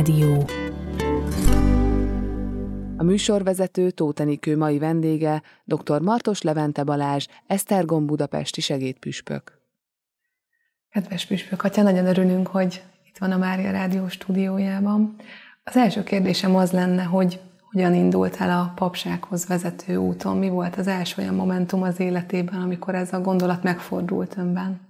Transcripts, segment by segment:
Dió. A műsorvezető Tóth Enikő mai vendége dr. Martos Levente Balázs, Esztergom budapesti segédpüspök. Kedves püspök atya, nagyon örülünk, hogy itt van a Mária Rádió stúdiójában. Az első kérdésem az lenne, hogy hogyan indult el a papsághoz vezető úton? Mi volt az első olyan momentum az életében, amikor ez a gondolat megfordult önben?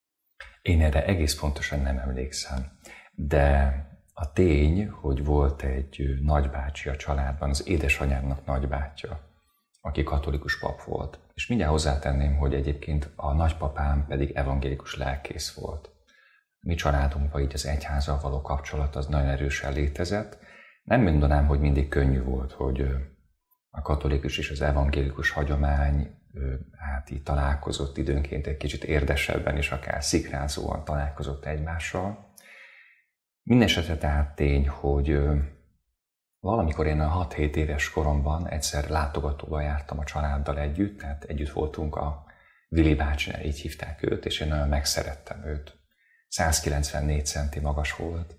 Én erre egész pontosan nem emlékszem, de a tény, hogy volt egy nagybácsi a családban, az édesanyámnak nagybátyja, aki katolikus pap volt. És mindjárt hozzátenném, hogy egyébként a nagypapám pedig evangélikus lelkész volt. Mi családunkban így az egyházzal való kapcsolat az nagyon erősen létezett. Nem mondanám, hogy mindig könnyű volt, hogy a katolikus és az evangélikus hagyomány hát így találkozott időnként egy kicsit érdesebben és akár szikrázóan találkozott egymással. Mindenesetre tehát tény, hogy valamikor én a 6-7 éves koromban egyszer látogatóba jártam a családdal együtt, tehát együtt voltunk a Vili bácsinál, így hívták őt, és én nagyon megszerettem őt. 194 centi magas volt,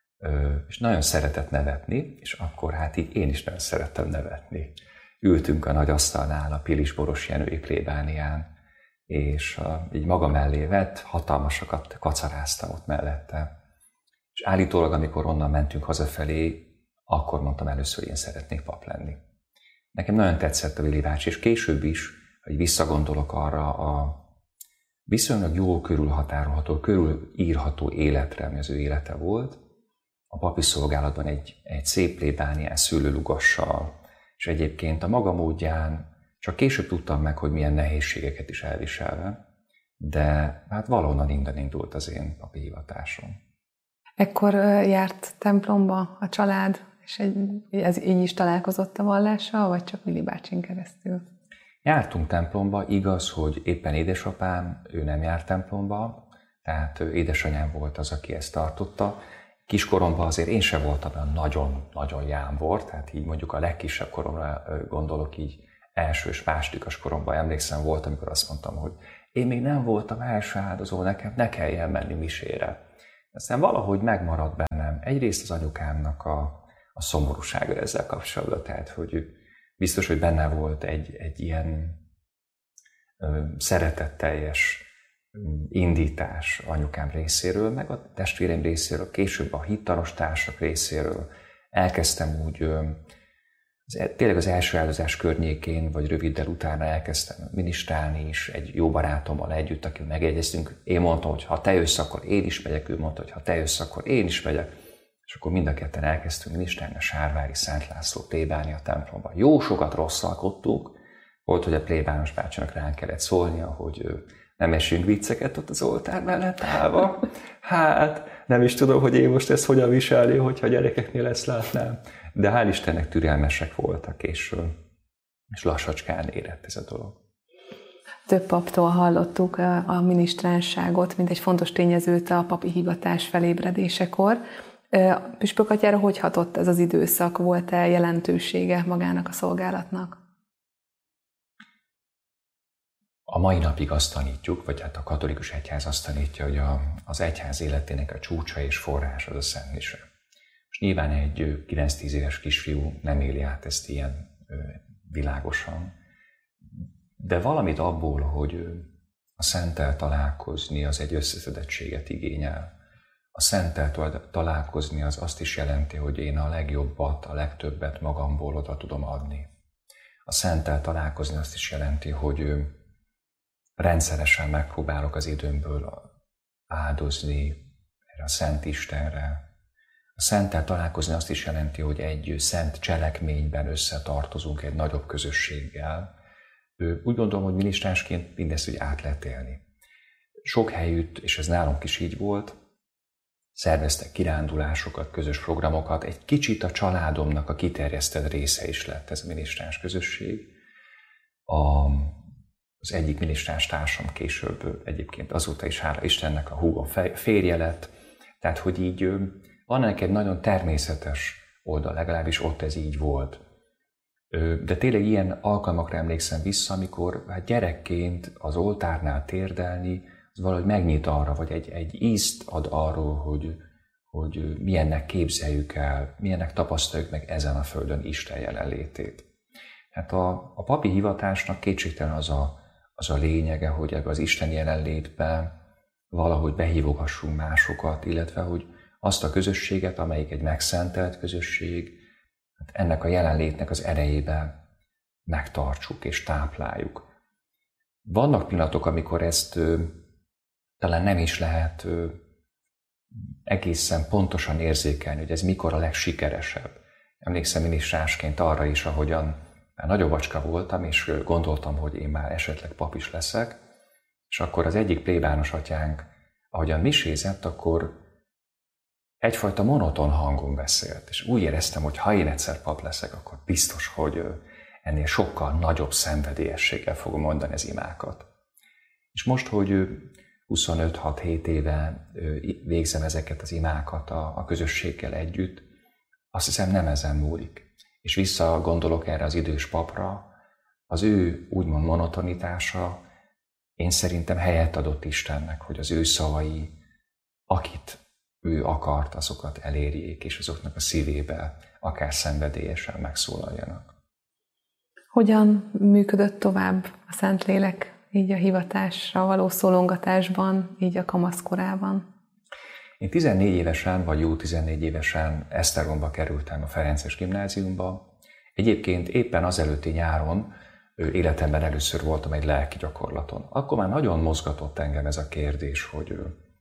és nagyon szeretett nevetni, és akkor hát így én is nagyon szerettem nevetni. Ültünk a nagy asztalnál a Pilis-Boros Jenői plébánián, és így maga mellé vett, hatalmasakat kacaráztam ott mellette. És állítólag, amikor onnan mentünk hazafelé, akkor mondtam először, hogy én szeretnék pap lenni. Nekem nagyon tetszett a Vili bácsi, és később is, hogy visszagondolok arra a viszonylag jól körülhatárolható, körülírható életre, ami az ő élete volt, a papi szolgálatban egy szép plébánián szőlőlugassal, és egyébként a maga módján csak később tudtam meg, hogy milyen nehézségeket is elviselve, de hát valahonnan innen indult az én papi hivatásom. Ekkor járt templomba a család, és ez így is találkozott a vallással, vagy csak Vili bácsin keresztül? Jártunk templomba, igaz, hogy éppen édesapám, ő nem járt templomba, tehát édesanyám volt az, aki ezt tartotta. Kiskoromban azért én sem voltam olyan nagyon-nagyon jámbor, tehát így mondjuk a legkisebb koromra gondolok, így első és másodikas koromban emlékszem volt, amikor azt mondtam, hogy én még nem voltam első áldozó, nekem ne kelljen menni misére. Aztán valahogy megmaradt bennem egyrészt az anyukámnak a szomorúsága ezzel kapcsolatban, tehát hogy biztos, hogy benne volt egy ilyen szeretetteljes indítás anyukám részéről, meg a testvérem részéről, később a hittanos társak részéről. Elkezdtem úgy, tényleg az első áldozás környékén, vagy röviddel utána elkezdtem minisztrálni is egy jó barátommal együtt, aki megegyeztünk. Én mondtam, hogy ha te jössz, akkor én is megyek, ő mondta, hogy ha te jössz, akkor én is megyek. És akkor mind a ketten elkezdtünk minisztrálni a Sárvári Szent László plébánia templomban. Jó sokat rosszalkodtunk, volt, hogy a plébános bácsinak ránk kellett szólnia, hogy nem esünk vicceket ott az oltár mellett állva. Hát, nem is tudom, hogy én most ezt hogyan viselni, hogyha a gyerekeknél ezt látnám. De hál' Istennek türelmesek voltak, és lassacskán érett ez a dolog. Több paptól hallottuk a minisztránsságot, mint egy fontos tényezőt a papi hivatás felébredésekor. Püspök atyára hogy hatott ez az időszak? Volt-e jelentősége magának a szolgálatnak? A mai napig azt tanítjuk, vagy hát a katolikus egyház azt tanítja, hogy az egyház életének a csúcsa és forrás az a Szent Mise. És nyilván egy 9-10 éves kisfiú nem éli át ezt ilyen világosan, de valamit abból, hogy a Szenttel találkozni az egy összeszedettséget igényel. A Szenttel találkozni az azt is jelenti, hogy én a legjobbat, a legtöbbet magamból oda tudom adni. A Szenttel találkozni azt is jelenti, hogy rendszeresen megpróbálok az időmből áldozni erre a Szent Istenre. A Szenttel találkozni azt is jelenti, hogy egy szent cselekményben összetartozunk egy nagyobb közösséggel. Úgy gondolom, hogy minisztránsként mindezt úgy át lehet élni. Sok helyütt, és ez nálunk is így volt, szerveztek kirándulásokat, közös programokat, egy kicsit a családomnak a kiterjesztett része is lett ez a minisztráns közösség. Az egyik minisztráns társam később egyébként azóta is, hála Istennek, a húgom férje lett. Tehát, hogy így van ennek egy nagyon természetes oldal, legalábbis ott ez így volt. De tényleg ilyen alkalmakra emlékszem vissza, amikor hát gyerekként az oltárnál térdelni, az valahogy megnyit arra, vagy egy ízt ad arról, hogy milyennek képzeljük el, milyennek tapasztaljuk meg ezen a földön Isten jelenlétét. Hát a papi hivatásnak kétségtelen az a lényege, hogy ebbe az Isten jelenlétbe valahogy behívogassunk másokat, illetve hogy azt a közösséget, amelyik egy megszentelt közösség, hát ennek a jelenlétnek az erejébe megtartsuk és tápláljuk. Vannak pillanatok, amikor ezt talán nem is lehet egészen pontosan érzékelni, hogy ez mikor a legsikeresebb. Emlékszem én is rásként arra is, ahogyan már nagyobb bacska voltam, és gondoltam, hogy én már esetleg pap is leszek, és akkor az egyik plébános atyánk, ahogyan misézett, akkor egyfajta monoton hangon beszélt, és úgy éreztem, hogy ha én egyszer pap leszek, akkor biztos, hogy ennél sokkal nagyobb szenvedélyességgel fogom mondani az imákat. És most, hogy 25-6-7 éve végzem ezeket az imákat a közösséggel együtt, azt hiszem nem ezen múlik. És visszagondolok erre az idős papra, az ő úgymond monotonitása én szerintem helyet adott Istennek, hogy az ő szavai, akit ő akart, azokat elérjék, és azoknak a szívébe akár szenvedélyesen megszólaljanak. Hogyan működött tovább a Szentlélek így a hivatásra való szólongatásban, így a kamaszkorában? Én 14 évesen, vagy jó 14 évesen Esztergomba kerültem a Ferences Gimnáziumba. Egyébként éppen az előtti nyáron életemben először voltam egy lelki gyakorlaton. Akkor már nagyon mozgatott engem ez a kérdés, hogy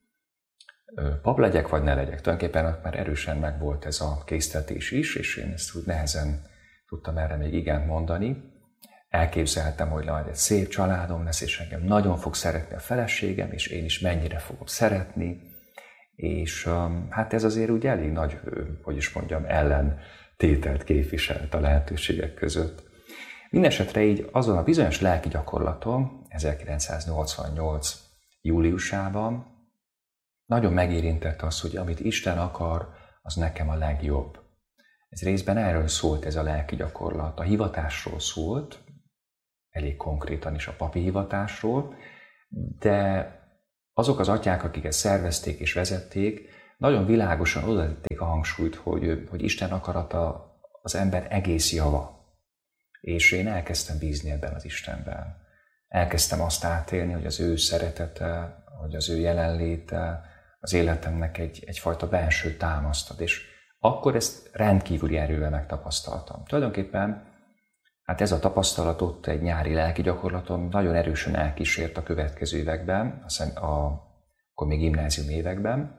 pap legyek, vagy ne legyek. Tulajdonképpen már erősen megvolt ez a késztetés is, és én ezt úgy nehezen tudtam erre még igent mondani. Elképzeltem, hogy majd egy szép családom lesz, és engem nagyon fog szeretni a feleségem, és én is mennyire fogom szeretni. És hát ez azért úgy elég nagy, hogy is mondjam, ellentételt képviselt a lehetőségek között. Mindenesetre így azon a bizonyos lelki gyakorlaton, 1988. júliusában nagyon megérintett az, hogy amit Isten akar, az nekem a legjobb. Ez részben erről szólt ez a lelki gyakorlat. A hivatásról szólt, elég konkrétan is a papi hivatásról, de azok az atyák, akik ezt szervezték és vezették, nagyon világosan oda tették a hangsúlyt, hogy Isten akarata az ember egész java. És én elkezdtem bízni ebben az Istenben. Elkezdtem azt átélni, hogy az ő szeretete, hogy az ő jelenléte az életemnek egyfajta belső támasztad. És akkor ezt rendkívüli erővel megtapasztaltam. Tulajdonképpen hát ez a tapasztalat ott egy nyári lelki gyakorlaton nagyon erősen elkísért a következő években, akkor még gimnázium években.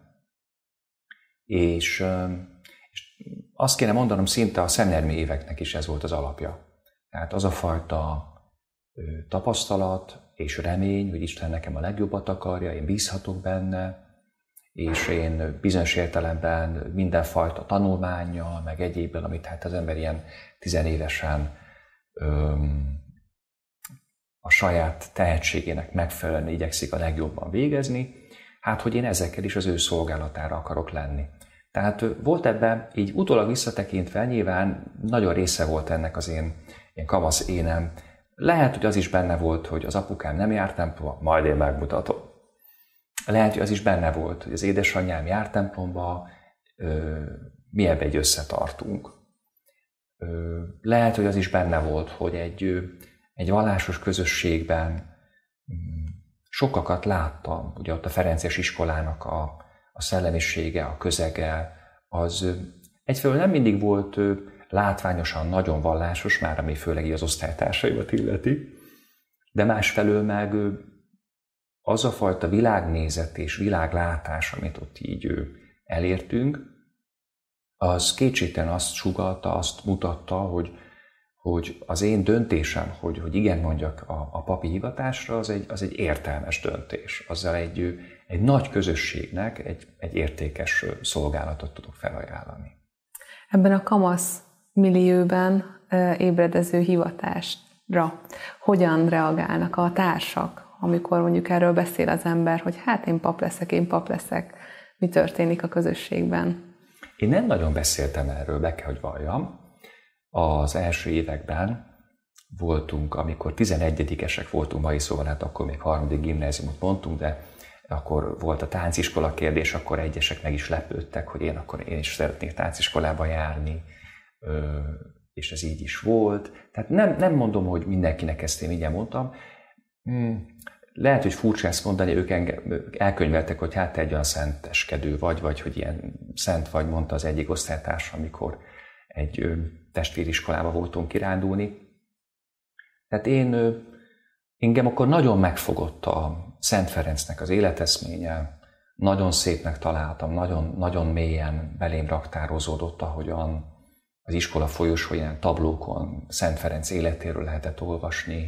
És azt kéne mondanom, szinte a szemináriumi éveknek is ez volt az alapja. Tehát az a fajta tapasztalat és remény, hogy Isten nekem a legjobbat akarja, én bízhatok benne, és én bizonyos értelemben mindenfajta tanulmánnyal, meg egyébben, amit hát az ember ilyen 10 évesen a saját tehetségének megfelelően igyekszik a legjobban végezni, hát hogy én ezekkel is az ő szolgálatára akarok lenni. Tehát volt ebben, így utólag visszatekintve, nyilván nagyon része volt ennek az én kamasz énem. Lehet, hogy az is benne volt, hogy az apukám nem járt templomba, majd én megmutatom. Lehet, hogy az is benne volt, hogy az édesanyám jár templomba, mi ebbe egy összetartunk. Lehet, hogy az is benne volt, hogy egy vallásos közösségben sokakat láttam. Ugye ott a Ferences iskolának a szellemisége, a közege, az egyfelől nem mindig volt látványosan nagyon vallásos, már ami főleg így az osztálytársaimat illeti, de másfelől meg az a fajta világnézet és világlátás, amit ott így elértünk, az kétségtelen azt sugallta, azt mutatta, hogy az én döntésem, hogy igen mondjak a papi hivatásra, az egy értelmes döntés. Azzal egy nagy közösségnek egy értékes szolgálatot tudok felajánlani. Ebben a kamasz millióben ébredező hivatásra hogyan reagálnak a társak, amikor mondjuk erről beszél az ember, hogy hát én pap leszek, mi történik a közösségben? Én nem nagyon beszéltem erről, be kell, hogy valljam. Az első években voltunk, amikor 11-esek voltunk mai, szóval hát akkor még 3. gimnáziumot mondtunk, de akkor volt a tánciskola kérdés, akkor egyesek meg is lepődtek, hogy én is szeretnék tánciskolába járni, és ez így is volt. Tehát nem mondom, hogy mindenkinek ezt én így mondtam. Lehet, hogy furcsa ezt mondani, ők elkönyveltek, hogy hát te egy olyan szenteskedő vagy hogy ilyen szent vagy, mondta az egyik osztálytársam, amikor egy testvériskolába voltunk kirándulni. Tehát engem akkor nagyon megfogott a Szent Ferencnek az életeszménye, nagyon szépnek találtam, nagyon, nagyon mélyen belém raktározódott, ahogyan az iskola folyosóján, tablókon Szent Ferenc életéről lehetett olvasni.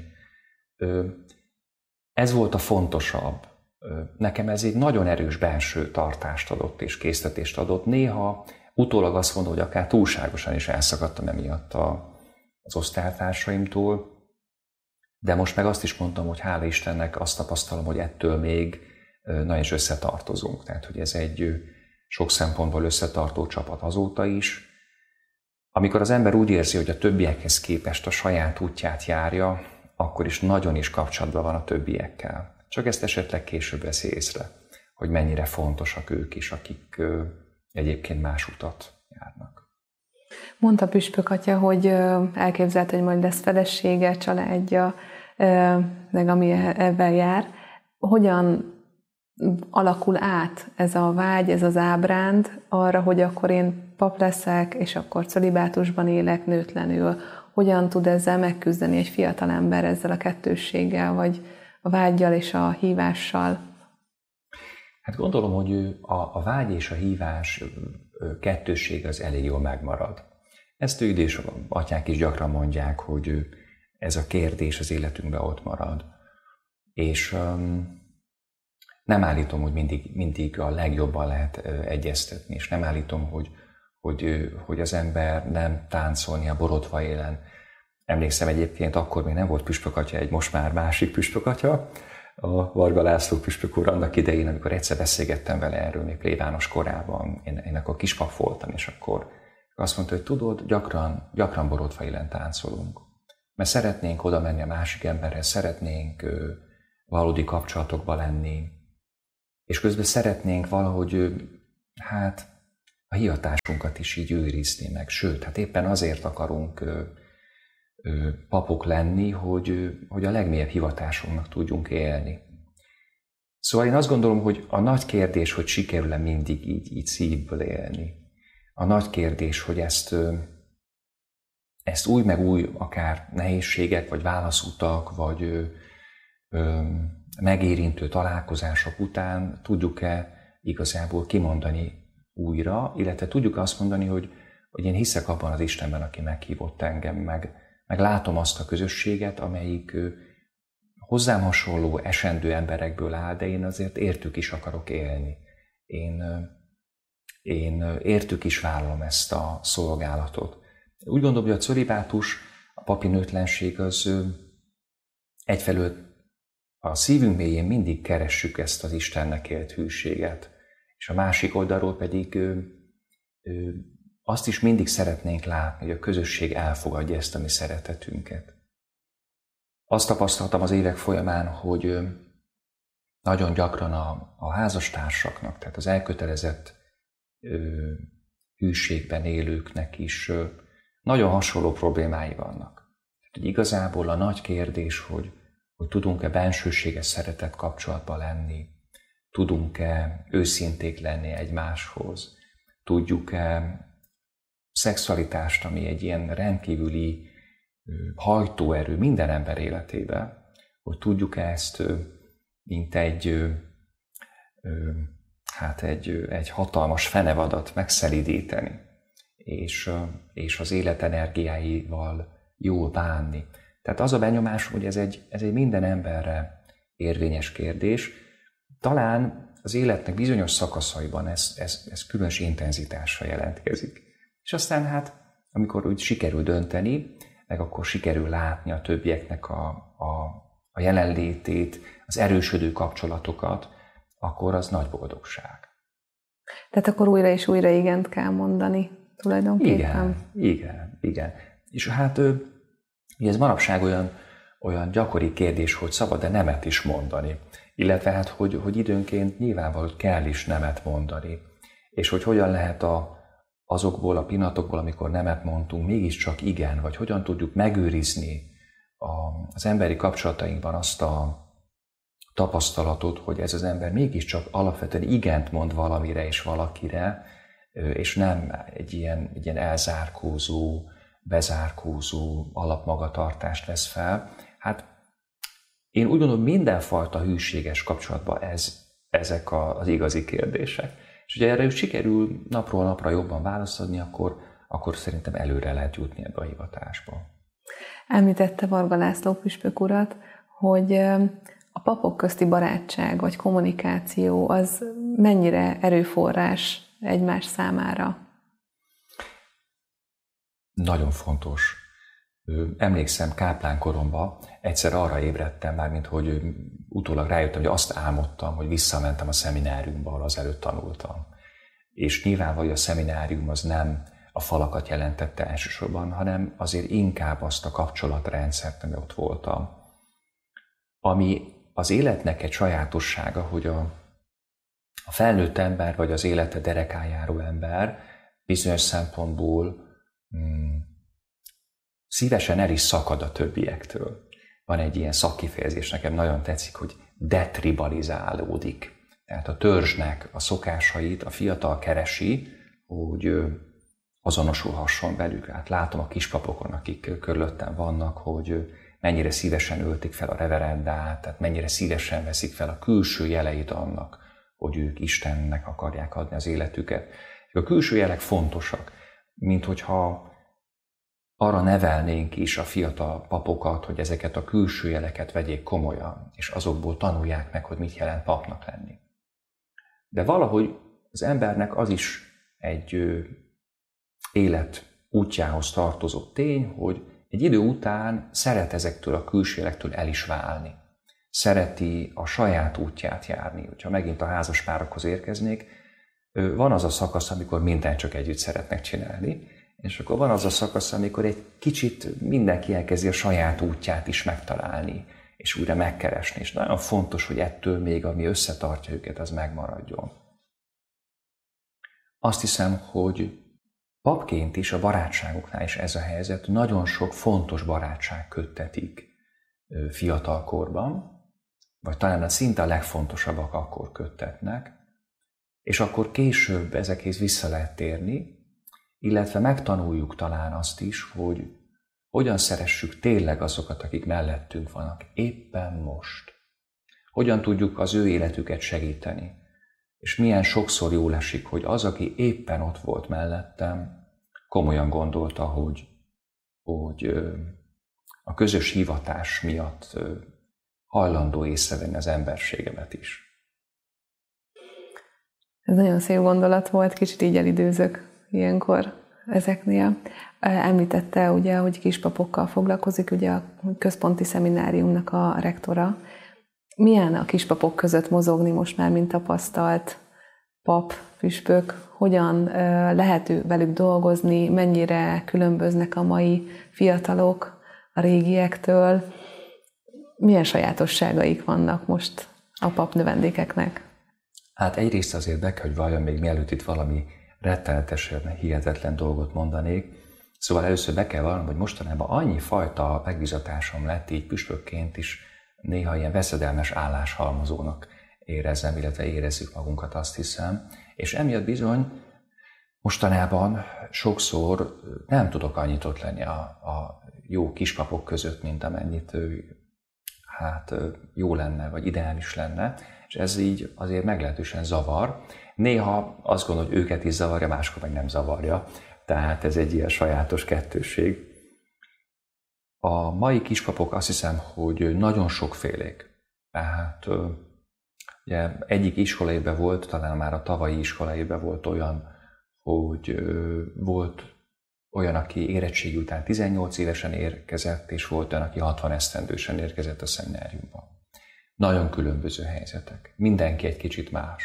Ez volt a fontosabb. Nekem ez egy nagyon erős belső tartást adott és késztetést adott. Néha utólag azt mondom, hogy akár túlságosan is elszakadtam emiatt az osztálytársaimtól, de most meg azt is mondtam, hogy hála Istennek azt tapasztalom, hogy ettől még nagyon is összetartozunk. Tehát, hogy ez egy sok szempontból összetartó csapat azóta is. Amikor az ember úgy érzi, hogy a többiekhez képest a saját útját járja, akkor is nagyon is kapcsolatban van a többiekkel. Csak ezt esetleg később veszi észre, hogy mennyire fontosak ők is, akik egyébként más utat járnak. Mondta Püspök atya, hogy elképzelt, hogy majd lesz felesége, családja, meg ami ebben jár. Hogyan alakul át ez a vágy, ez az ábránd arra, hogy akkor én pap leszek, és akkor celibátusban élek nőtlenül? Hogyan tud ezzel megküzdeni egy fiatalember, ezzel a kettősséggel, vagy a vággyal és a hívással? Hát gondolom, hogy a vágy és a hívás kettősség az elég jól megmarad. Ezt ő és atyák is gyakran mondják, hogy ez a kérdés az életünkben ott marad. És nem állítom, hogy mindig a legjobban lehet egyeztetni, és nem állítom, hogy az ember nem táncolni a borotva élen. Emlékszem egyébként, akkor még nem volt püspök atya, egy most már másik püspök atya, a Varga László püspök úr annak idején, amikor egyszer beszélgettem vele erről, még plébános korában, én akkor kispap voltam, és akkor azt mondta, hogy tudod, gyakran borotva élen táncolunk. Mert szeretnénk oda menni a másik emberhez, szeretnénk valódi kapcsolatokba lenni, és közben szeretnénk valahogy a hivatásunkat is így őrizni meg. Sőt, hát éppen azért akarunk papok lenni, hogy a legmélyebb hivatásunknak tudjunk élni. Szóval én azt gondolom, hogy a nagy kérdés, hogy sikerül-e mindig így szívből élni. A nagy kérdés, hogy ezt új meg új, akár nehézségek, vagy válaszutak, vagy megérintő találkozások után tudjuk-e igazából kimondani újra, illetve tudjuk azt mondani, hogy én hiszek abban az Istenben, aki meghívott engem, meg látom azt a közösséget, amelyik hozzám hasonló esendő emberekből áll, de én azért értük is akarok élni. Én értük is vállalom ezt a szolgálatot. Úgy gondolom, hogy a celibátus, a papi nőtlenség az egyfelől a szívünk mélyén mindig keressük ezt az Istennek élt hűséget, és a másik oldalról pedig azt is mindig szeretnénk látni, hogy a közösség elfogadja ezt a mi szeretetünket. Azt tapasztaltam az évek folyamán, hogy nagyon gyakran a házastársaknak, tehát az elkötelezett hűségben élőknek is nagyon hasonló problémái vannak. Tehát, hogy igazából a nagy kérdés, hogy tudunk-e bensőséges szeretett kapcsolatban lenni, tudunk-e őszinték lenni egymáshoz, tudjuk-e szexualitást, ami egy ilyen rendkívüli hajtóerő minden ember életében, hogy tudjuk ezt, mint egy hatalmas fenevadat megszelídíteni, és az élet energiáival jól bánni. Tehát az a benyomásom, hogy ez egy minden emberre érvényes kérdés. Talán az életnek bizonyos szakaszaiban ez különös intenzitásra jelentkezik. És aztán amikor úgy sikerül dönteni, meg akkor sikerül látni a többieknek a jelenlétét, az erősödő kapcsolatokat, akkor az nagy boldogság. Tehát akkor újra és újra igent kell mondani tulajdonképpen? Igen. És ez manapság olyan gyakori kérdés, hogy szabad-e nemet is mondani. Illetve hát, hogy időnként nyilvánvaló, hogy kell is nemet mondani. És hogy hogyan lehet azokból a pillanatokból, amikor nemet mondtunk, mégiscsak igen, vagy hogyan tudjuk megőrizni az emberi kapcsolatainkban azt a tapasztalatot, hogy ez az ember mégiscsak alapvetően igent mond valamire és valakire, és nem egy ilyen elzárkózó, bezárkózó alapmagatartást vesz fel. Hát én úgy gondolom, mindenfajta hűséges kapcsolatban ezek az igazi kérdések. És ugye erre sikerül napról napra jobban választ adni, akkor szerintem előre lehet jutni ebbe a hivatásba. Említette Varga László püspök urat, hogy a papok közti barátság vagy kommunikáció az mennyire erőforrás egymás számára? Nagyon fontos. Emlékszem, káplánkoromban egyszer arra ébredtem már, mint hogy utólag rájöttem, hogy azt álmodtam, hogy visszamentem a szemináriumba, ahol azelőtt tanultam. És nyilvánvalóan a szeminárium az nem a falakat jelentette elsősorban, hanem azért inkább azt a kapcsolatrendszert, ami ott voltam. Ami az életnek egy sajátossága, hogy a felnőtt ember, vagy az élete derekán járó ember bizonyos szempontból szívesen el is szakad a többiektől. Van egy ilyen szakkifejezés, nekem nagyon tetszik, hogy detribalizálódik. Tehát a törzsnek a szokásait a fiatal keresi, hogy azonosulhasson velük. Hát látom a kispapokon, akik körülöttem vannak, hogy mennyire szívesen öltik fel a reverendát, tehát mennyire szívesen veszik fel a külső jeleit annak, hogy ők Istennek akarják adni az életüket. A külső jelek fontosak, mint hogyha arra nevelnénk is a fiatal papokat, hogy ezeket a külső jeleket vegyék komolyan, és azokból tanulják meg, hogy mit jelent papnak lenni. De valahogy az embernek az is egy élet útjához tartozó tény, hogy egy idő után szeret ezektől a külső jelektől el is válni. Szereti a saját útját járni. Ha megint a házaspárokhoz érkeznék, van az a szakasz, amikor mindent csak együtt szeretnek csinálni, és akkor van az a szakasz, amikor egy kicsit mindenki elkezdi a saját útját is megtalálni, és újra megkeresni. És nagyon fontos, hogy ettől még, ami összetartja őket, az megmaradjon. Azt hiszem, hogy papként is, a barátságoknál is ez a helyzet, nagyon sok fontos barátság köttetik fiatalkorban, vagy talán a szinte a legfontosabbak akkor köttetnek, és akkor később ezekhez vissza lehet térni, illetve megtanuljuk talán azt is, hogy hogyan szeressük tényleg azokat, akik mellettünk vannak éppen most. Hogyan tudjuk az ő életüket segíteni. És milyen sokszor jól esik, hogy az, aki éppen ott volt mellettem, komolyan gondolta, hogy a közös hivatás miatt hajlandó észrevenni az emberségemet is. Ez nagyon szép gondolat volt, kicsit így elidőzök ilyenkor ezeknél. Említette, ugye, hogy kispapokkal foglalkozik, ugye a központi szemináriumnak a rektora. Milyen a kispapok között mozogni most már, mint tapasztalt pap, püspök? Hogyan lehet velük dolgozni? Mennyire különböznek a mai fiatalok a régiektől? Milyen sajátosságaik vannak most a pap növendékeknek? Hát egyrészt azért be kell, hogy valljam, még mielőtt itt valami rettenetesen hihetetlen dolgot mondanék. Szóval először be kell vallanom, hogy mostanában annyi fajta megbízatásom lett így püspökként is, néha ilyen veszedelmes álláshalmozónak érezzem, illetve érezzük magunkat, azt hiszem. És emiatt bizony mostanában sokszor nem tudok annyit ott lenni a jó kispapok között, mint amennyit jó lenne, vagy ideális lenne. És ez így azért meglehetősen zavar. Néha azt gondolom, hogy őket is zavarja, máskor meg nem zavarja. Tehát ez egy ilyen sajátos kettősség. A mai kispapok azt hiszem, hogy nagyon sokfélék. Tehát ugye egyik iskolaévben volt, talán már a tavalyi iskolaévben volt olyan, hogy volt olyan, aki érettségi után 18 évesen érkezett, és volt olyan, aki 60 esztendősen érkezett a szemináriumba. Nagyon különböző helyzetek. Mindenki egy kicsit más.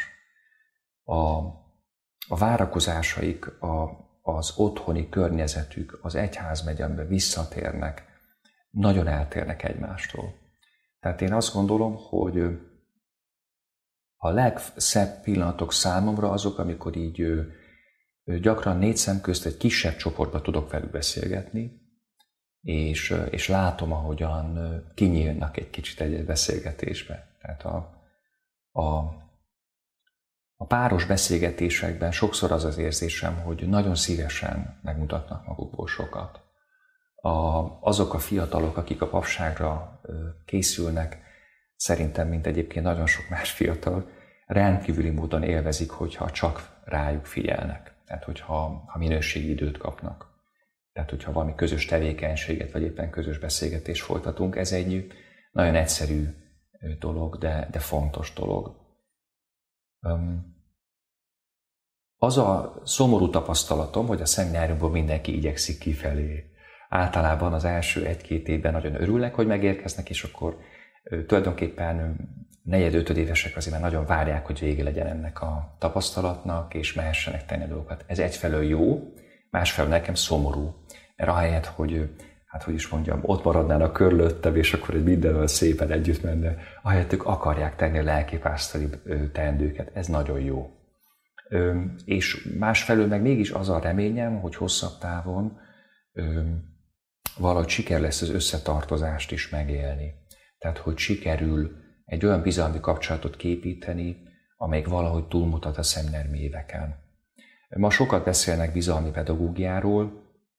A várakozásaik, az otthoni környezetük, az egyházmegyembe visszatérnek, nagyon eltérnek egymástól. Tehát én azt gondolom, hogy a legszebb pillanatok számomra azok, amikor így gyakran 4 szem közt egy kisebb csoportba tudok velük beszélgetni, és látom, ahogyan kinyílnak egy kicsit egy beszélgetésbe. Tehát a páros beszélgetésekben sokszor az az érzésem, hogy nagyon szívesen megmutatnak magukból sokat. Azok a fiatalok, akik a papságra készülnek, szerintem, mint egyébként nagyon sok más fiatal, rendkívüli módon élvezik, hogyha csak rájuk figyelnek. Tehát, hogyha minőségi időt kapnak. Tehát, hogyha valami közös tevékenységet, vagy éppen közös beszélgetést folytatunk, ez egy nagyon egyszerű dolog, de fontos dolog. Az a szomorú tapasztalatom, hogy a szemináriumból mindenki igyekszik kifelé. Általában az első 1-2 évben nagyon örülnek, hogy megérkeznek, és akkor tulajdonképpen 4-5 évesek azért már nagyon várják, hogy vége legyen ennek a tapasztalatnak, és mehessenek tenni a dolgokat. Ez egyfelől jó, másfelől nekem szomorú. Mert ahelyett, hogy ott maradnának körülöttem, és akkor egy mindennel szépen együtt menne, ahelyett ők akarják tenni a lelkipásztori teendőket. Ez nagyon jó. És másfelől meg mégis az a reményem, hogy hosszabb távon valahogy siker lesz az összetartozást is megélni. Tehát, hogy sikerül egy olyan bizalmi kapcsolatot képíteni, amelyik valahogy túlmutat a szemináriumi éveken. Ma sokat beszélnek bizalmi pedagógiáról.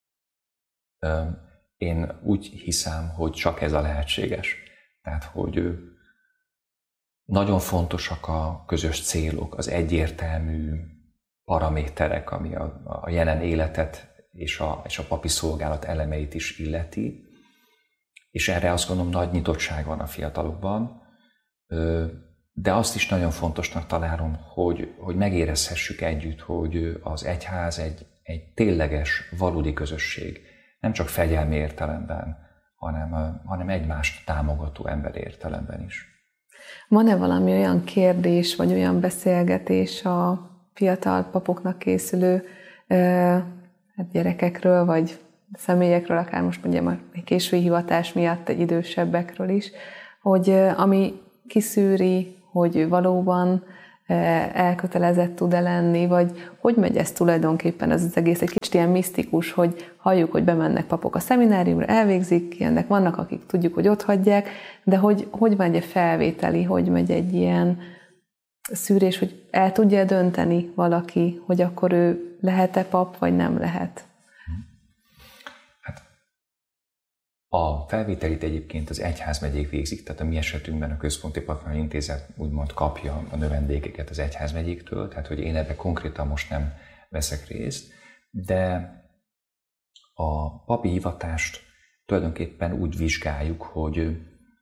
Én úgy hiszem, hogy csak ez a lehetséges. Tehát, hogy nagyon fontosak a közös célok, az egyértelmű paraméterek, ami a jelen életet és a papi szolgálat elemeit is illeti. És erre azt gondolom, nagy nyitottság van a fiatalokban, de azt is nagyon fontosnak találom, hogy megérezhessük együtt, hogy az egyház egy tényleges, valódi közösség. Nem csak fegyelmi értelemben, hanem egymást támogató emberi értelemben is. Van-e valami olyan kérdés, vagy olyan beszélgetés a fiatal papoknak készülő gyerekekről, vagy személyekről, akár most mondjam egy késői hivatás miatt, egy idősebbekről is, hogy ami kiszűri, hogy valóban elkötelezett tud-e lenni, vagy hogy megy ez tulajdonképpen az egész egy kicsit ilyen misztikus, hogy halljuk, hogy bemennek papok a szemináriumra, elvégzik, ilyenek vannak, akik tudjuk, hogy ott hagyják, de hogy megy a felvételi, hogy megy egy ilyen szűrés, hogy el tudja dönteni valaki, hogy akkor ő lehet-e pap, vagy nem lehet? A felvételit egyébként az egyházmegyék végzik, tehát a mi esetünkben a Központi Papnál Intézet úgymond kapja a növendékeket az egyházmegyéktől, tehát hogy én ebben konkrétan most nem veszek részt, de a papi hivatást tulajdonképpen úgy vizsgáljuk, hogy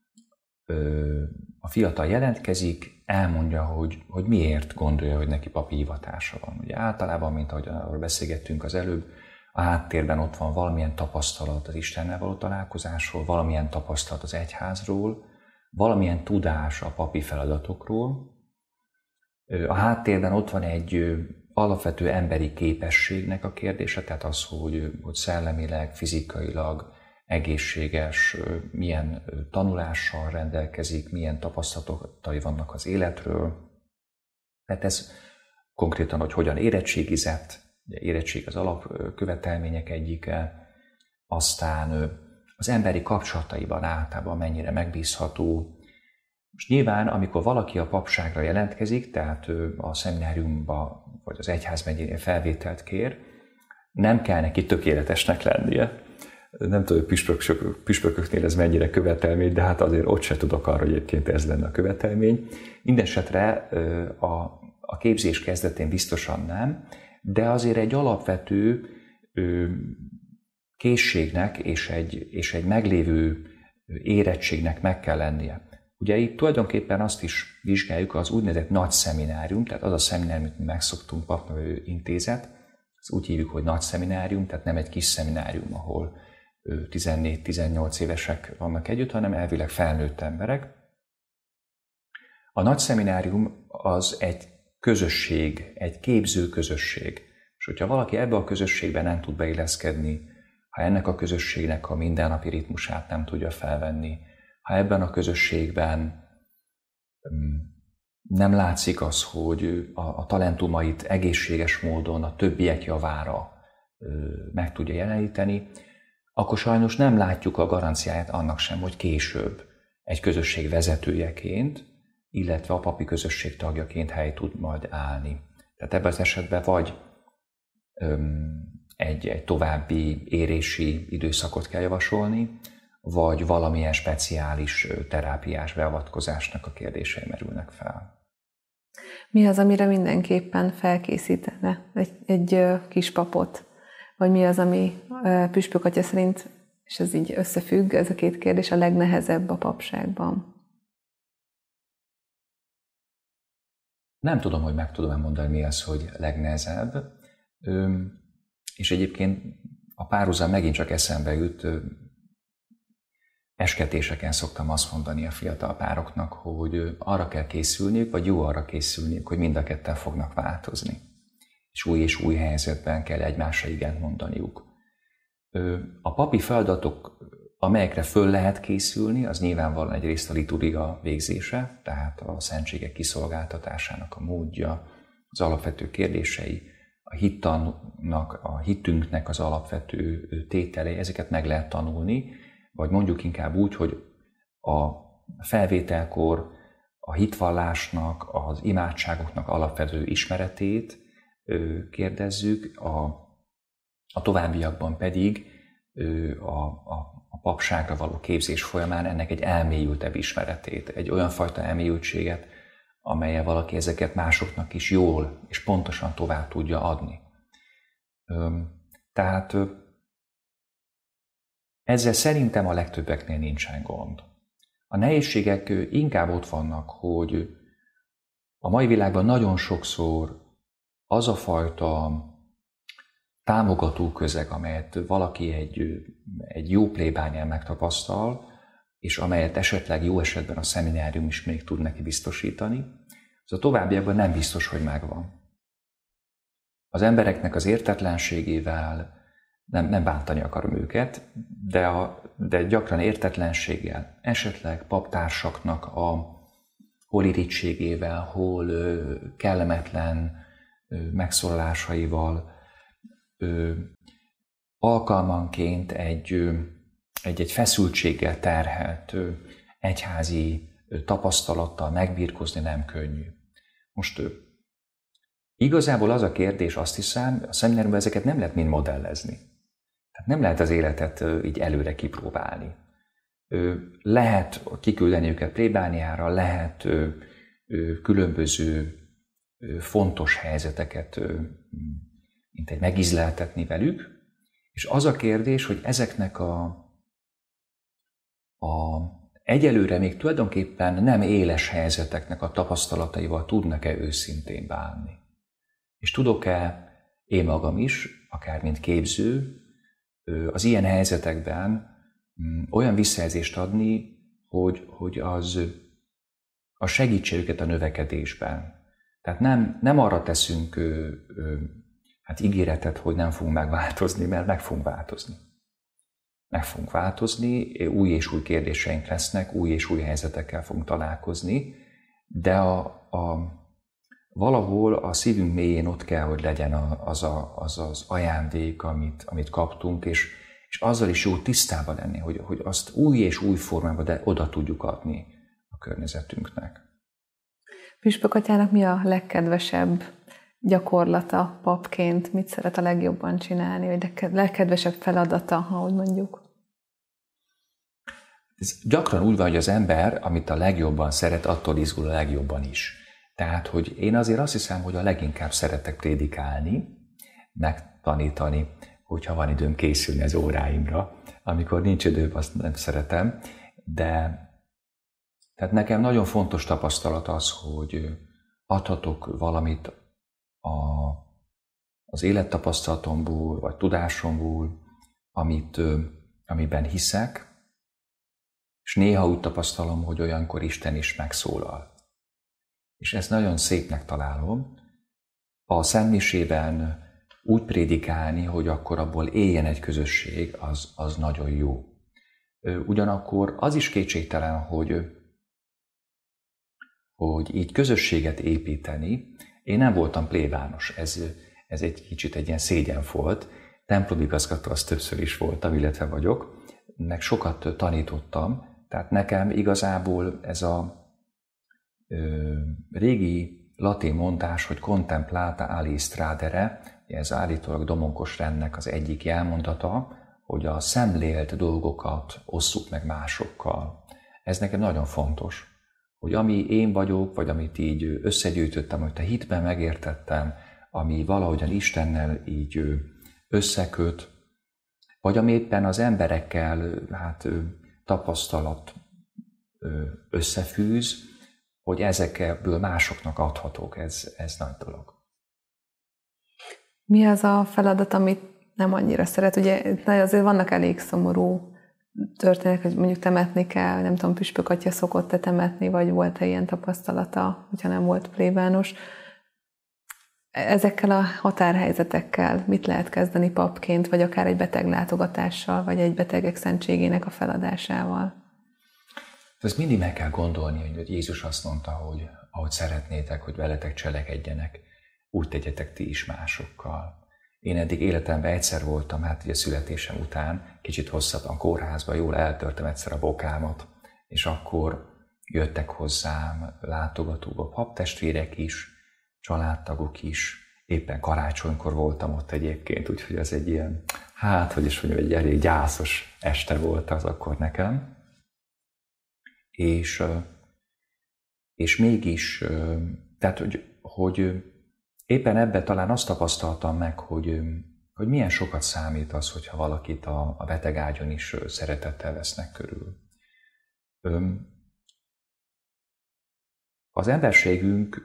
a fiatal jelentkezik, elmondja, hogy miért gondolja, hogy neki papi hivatása van. Ugye általában, mint ahogy arról beszélgettünk az előbb, a háttérben ott van valamilyen tapasztalat az Istennel való találkozásról, valamilyen tapasztalat az egyházról, valamilyen tudás a papi feladatokról. A háttérben ott van egy alapvető emberi képességnek a kérdése, tehát az, hogy szellemileg, fizikailag egészséges, milyen tanulással rendelkezik, milyen tapasztalatai vannak az életről. Tehát ez konkrétan, hogy hogyan érettségizett, érettség az alapkövetelmények egyike, aztán az emberi kapcsolataiban általában mennyire megbízható. Most nyilván, amikor valaki a papságra jelentkezik, tehát a szemináriumba vagy az egyházmegyénél felvételt kér, nem kell neki tökéletesnek lennie. Nem tudom, hogy püspököknél ez mennyire követelmény, de hát azért ott se tudok arra, hogy egyébként ez lenne a követelmény. Mindenesetre a képzés kezdetén biztosan nem, de azért egy alapvető készségnek és egy meglévő érettségnek meg kell lennie. Ugye itt tulajdonképpen azt is vizsgáljuk, az úgynevezett nagy szeminárium, tehát az a szeminárium, amit mi megszoktunk, Papnevelő Intézet, ezt úgy hívjuk, hogy nagy szeminárium, tehát nem egy kis szeminárium, ahol 14-18 évesek vannak együtt, hanem elvileg felnőtt emberek. A nagy szeminárium az egy közösség, egy képző közösség. És hogyha valaki ebbe a közösségben nem tud beilleszkedni, ha ennek a közösségnek a mindennapi ritmusát nem tudja felvenni, ha ebben a közösségben nem látszik az, hogy a talentumait egészséges módon a többiek javára meg tudja jeleníteni, akkor sajnos nem látjuk a garanciáját annak sem, hogy később egy közösség vezetőjeként, illetve a papi közösség tagjaként hely tud majd állni. Tehát ebben az esetben vagy egy további érési időszakot kell javasolni, vagy valamilyen speciális terápiás beavatkozásnak a kérdései merülnek fel. Mi az, amire mindenképpen felkészítene egy kis papot? Vagy mi az, ami Püspök atya szerint, és ez így összefügg, ez a két kérdés, a legnehezebb a papságban? Nem tudom, hogy meg tudom mondani, mi az, hogy legnehezebb. És egyébként a párhuzam megint csak eszembe jut. Esketéseken szoktam azt mondani a fiatal pároknak, hogy arra kell készülniük, vagy jó arra készülniük, hogy mind a ketten fognak változni. És új helyzetben kell egymásra igent mondaniuk. A papi feladatok, amelyekre föl lehet készülni, az nyilvánvalóan egyrészt a liturgia végzése, tehát a szentségek kiszolgáltatásának a módja, az alapvető kérdései, a hitünknek az alapvető tételei, ezeket meg lehet tanulni, vagy mondjuk inkább úgy, hogy a felvételkor a hitvallásnak, az imádságoknak alapvető ismeretét kérdezzük, a továbbiakban pedig a papságra való képzés folyamán ennek egy elmélyültebb ismeretét, egy olyan fajta elmélyültséget, amellyel valaki ezeket másoknak is jól és pontosan tovább tudja adni. Tehát ezzel szerintem a legtöbbeknél nincsen gond. A nehézségek inkább ott vannak, hogy a mai világban nagyon sokszor az a fajta támogató közeg, amelyet valaki egy jó plébánián megtapasztal, és amelyet esetleg jó esetben a szeminárium is még tud neki biztosítani, az a továbbiakban nem biztos, hogy megvan. Az embereknek az értetlenségével, nem bántani akarom őket, de gyakran értetlenséggel, esetleg paptársaknak hol irítségével, hol kellemetlen megszólalásaival, alkalmanként egy feszültséggel terhelt egyházi tapasztalattal megbirkózni nem könnyű. Most igazából az a kérdés, azt hiszem, a szemináriumban ezeket nem lehet mind modellezni. Tehát nem lehet az életet így előre kipróbálni. Lehet kiküldeni őket plébániára, lehet különböző fontos helyzeteket mint egy megízleltetni velük, és az a kérdés, hogy ezeknek egyelőre még tulajdonképpen nem éles helyzeteknek a tapasztalataival tudnak-e őszintén bánni. És tudok-e én magam is, akár mint képző, az ilyen helyzetekben olyan visszajelzést adni, hogy az segítse őket a növekedésben. Tehát nem arra teszünk ígéretet, hogy nem fogunk megváltozni, mert meg fogunk változni. Meg fogunk változni, új és új kérdéseink lesznek, új és új helyzetekkel fogunk találkozni, de valahol a szívünk mélyén ott kell, hogy legyen az ajándék, amit kaptunk, és azzal is jó tisztában lenni, hogy azt új és új formában de oda tudjuk adni a környezetünknek. Püspök atyának mi a legkedvesebb gyakorlata papként? Mit szeret a legjobban csinálni, vagy legkedvesebb feladata, ahogy mondjuk? Ez gyakran úgy van, hogy az ember, amit a legjobban szeret, attól izgul a legjobban is. Tehát, hogy én azért azt hiszem, hogy a leginkább szeretek prédikálni, megtanítani, hogyha van időm készülni az óráimra. Amikor nincs időm, azt nem szeretem, de tehát nekem nagyon fontos tapasztalat az, hogy adhatok valamit az élettapasztalatomból, vagy tudásomból, amiben hiszek, és néha úgy tapasztalom, hogy olyankor Isten is megszólal. És ezt nagyon szépnek találom. A szentmisében úgy prédikálni, hogy akkor abból éljen egy közösség, az nagyon jó. Ugyanakkor az is kétségtelen, hogy hogy így közösséget építeni. Én nem voltam plébános, ez egy kicsit egy ilyen szégyen volt. Templomigazgató az többször is voltam, illetve vagyok, meg sokat tanítottam, tehát nekem igazából ez a régi latin mondás, hogy contemplata alis tradere, ez állítólag Domonkos rendnek az egyik jelmondata, hogy a szemlélt dolgokat osszuk meg másokkal. Ez nekem nagyon fontos, hogy ami én vagyok, vagy amit így összegyűjtöttem, amit a hitben megértettem, ami valahogyan Istennel így összeköt, vagy ami éppen az emberekkel tapasztalat összefűz, hogy ezekből másoknak adhatók, ez nagy dolog. Mi az a feladat, amit nem annyira szeret? Ugye azért vannak elég szomorú történetek, hogy mondjuk temetni kell, nem tudom, püspök atya szokott-e temetni, vagy volt-e ilyen tapasztalata, hogyha nem volt plébános. Ezekkel a határhelyzetekkel mit lehet kezdeni papként, vagy akár egy beteglátogatással, vagy egy betegek szentségének a feladásával? Ezt mindig meg kell gondolni, hogy Jézus azt mondta, hogy ahogy szeretnétek, hogy veletek cselekedjenek, úgy tegyetek ti is másokkal. Én eddig életemben egyszer voltam, ugye születésem után, kicsit hosszabban kórházban, jól eltörtem egyszer a bokámat, és akkor jöttek hozzám látogatóba paptestvérek is, családtagok is, éppen karácsonykor voltam ott egyébként, úgyhogy az egy ilyen, egy elég gyászos este volt az akkor nekem. És mégis, tehát, hogy éppen ebben talán azt tapasztaltam meg, hogy milyen sokat számít az, hogyha valakit a betegágyon is szeretettel vesznek körül. Az emberségünk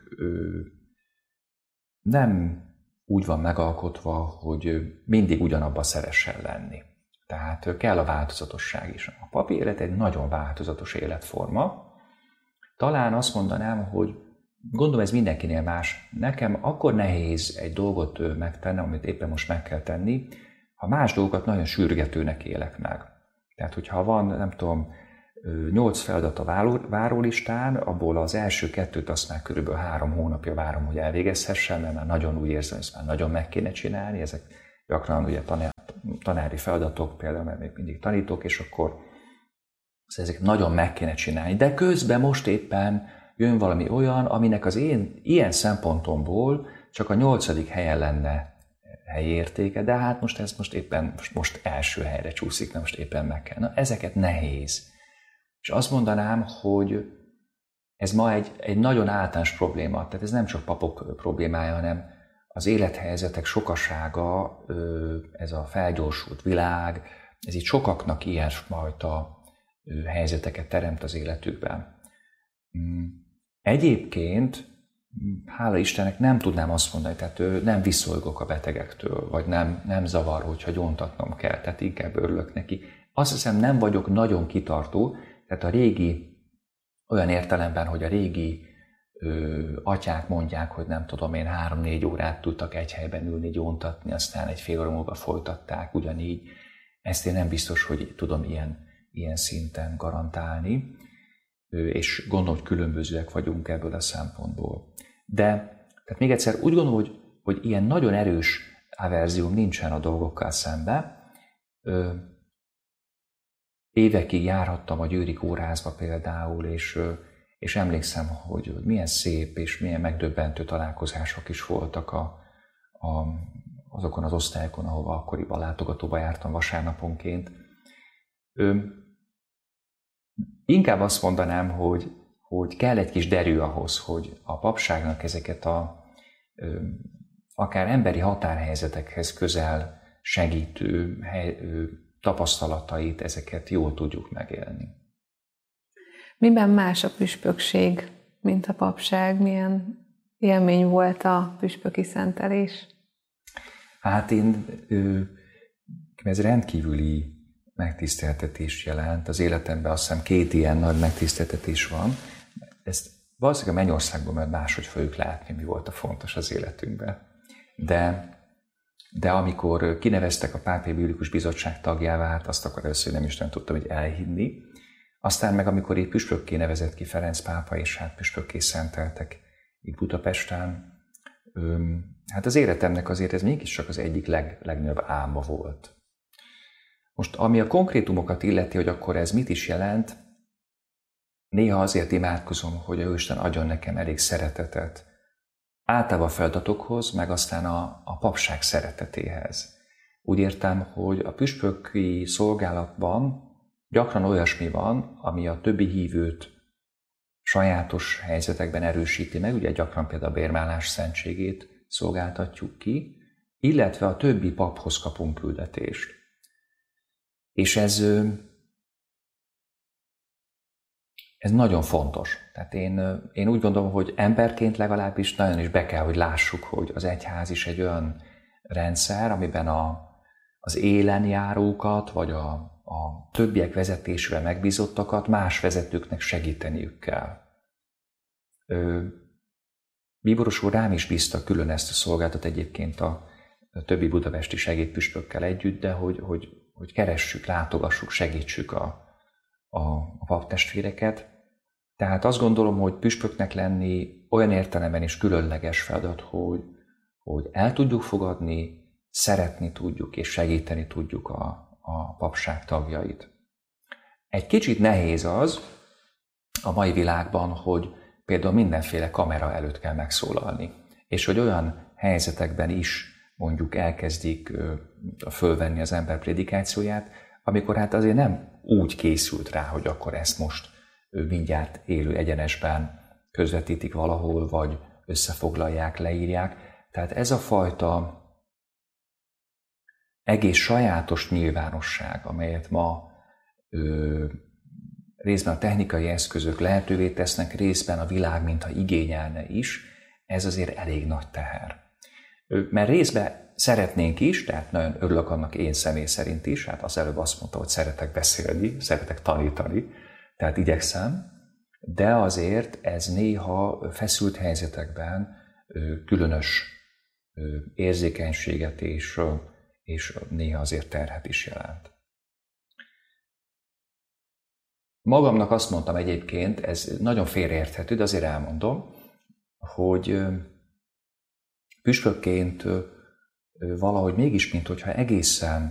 nem úgy van megalkotva, hogy mindig ugyanabban szeressen lenni. Tehát kell a változatosság is. A papi élet egy nagyon változatos életforma. Talán azt mondanám, hogy gondolom ez mindenkinél más. Nekem akkor nehéz egy dolgot megtennem, amit éppen most meg kell tenni, ha más dolgokat nagyon sürgetőnek élek meg. Tehát, hogyha van, nem tudom, 8 feladat a várólistán, abból az első 2-t azt már körülbelül 3 hónapja várom, hogy elvégezhessem, mert már nagyon úgy érzem, hogy ezt már nagyon meg kéne csinálni. Ezek gyakran ugye tanári feladatok, például, mert még mindig tanítok, és akkor ezeket nagyon meg kéne csinálni. De közben most éppen jön valami olyan, aminek az én ilyen szempontomból csak a 8. helyen lenne helyi értéke, de hát most ez éppen első helyre csúszik, most éppen meg kell. Na, ezeket nehéz. És azt mondanám, hogy ez ma egy nagyon általános probléma, tehát ez nem csak papok problémája, hanem az élethelyzetek sokasága, ez a felgyorsult világ, ez itt sokaknak ilyesfajta helyzeteket teremt az életükben. Egyébként, hála Istennek, nem tudnám azt mondani, tehát nem viszolygok a betegektől, vagy nem zavar, hogyha gyóntatnom kell, tehát inkább örülök neki. Azt hiszem, nem vagyok nagyon kitartó, tehát a régi, olyan értelemben, hogy a régi atyák mondják, hogy nem tudom én, 3-4 órát tudtak egy helyben ülni, gyóntatni, aztán egy fél óra múlva folytatták ugyanígy. Ezt én nem biztos, hogy tudom ilyen szinten garantálni, és gondolom, hogy különbözőek vagyunk ebből a szempontból. De tehát még egyszer úgy gondolom, hogy ilyen nagyon erős averzióm nincsen a dolgokkal szembe. Évekig járhattam a Győri kórházba például, és emlékszem, hogy milyen szép és milyen megdöbbentő találkozások is voltak azokon az osztályokon, ahova akkoriban látogatóba jártam vasárnaponként. Inkább azt mondanám, hogy kell egy kis derű ahhoz, hogy a papságnak ezeket akár emberi határhelyzetekhez közel segítő tapasztalatait, ezeket jól tudjuk megélni. Miben más a püspökség, mint a papság? Milyen élmény volt a püspöki szentelés? Hát ez rendkívüli megtiszteltetés jelent. Az életemben azt hiszem 2 ilyen nagy megtiszteltetés van. Ezt valószínűleg a mennyországban majd máshogy fogjuk látni, mi volt a fontos az életünkben. De amikor kineveztek a Pápai Biblikus Bizottság tagjává, hát azt akkor először nem is tudtam, hogy elhinni. Aztán meg amikor így püspökké nevezett ki Ferenc pápa, és hát püspökké szenteltek itt Budapesten, hát az életemnek azért ez mégiscsak az egyik legnagyobb álma volt. Most ami a konkrétumokat illeti, hogy akkor ez mit is jelent, néha azért imádkozom, hogy a Isten adjon nekem elég szeretetet, általában a feladatokhoz, meg aztán a papság szeretetéhez. Úgy értem, hogy a püspöki szolgálatban gyakran olyasmi van, ami a többi hívőt sajátos helyzetekben erősíti meg, ugye gyakran például a bérmálás szentségét szolgáltatjuk ki, illetve a többi paphoz kapunk küldetést. És ez nagyon fontos. Tehát én úgy gondolom, hogy emberként legalábbis nagyon is be kell, hogy lássuk, hogy az egyház is egy olyan rendszer, amiben az élenjárókat, vagy a többiek vezetésre megbízottakat más vezetőknek segíteniük kell. Bíboros úr rám is bízta külön ezt a szolgálatot egyébként a többi budapesti segédpüspökkel együtt, de hogy keressük, látogassuk, segítsük a paptestvéreket. Tehát azt gondolom, hogy püspöknek lenni olyan értelemben is különleges feladat, hogy el tudjuk fogadni, szeretni tudjuk és segíteni tudjuk a papság tagjait. Egy kicsit nehéz az a mai világban, hogy például mindenféle kamera előtt kell megszólalni, és hogy olyan helyzetekben is mondjuk elkezdik fölvenni az ember prédikációját, amikor hát azért nem úgy készült rá, hogy akkor ezt most mindjárt élő egyenesben közvetítik valahol, vagy összefoglalják, leírják. Tehát ez a fajta egész sajátos nyilvánosság, amelyet ma részben a technikai eszközök lehetővé tesznek, részben a világ mintha igényelne is, ez azért elég nagy teher. Mert részben szeretnénk is, tehát nagyon örülök annak én személy szerint is, hát az előbb azt mondta, hogy szeretek beszélni, szeretek tanítani, tehát igyekszem, de azért ez néha feszült helyzetekben különös érzékenységet és néha azért terhet is jelent. Magamnak azt mondtam egyébként, ez nagyon félreérthető, de azért elmondom, hogy püspökként valahogy mégis, minthogyha egészen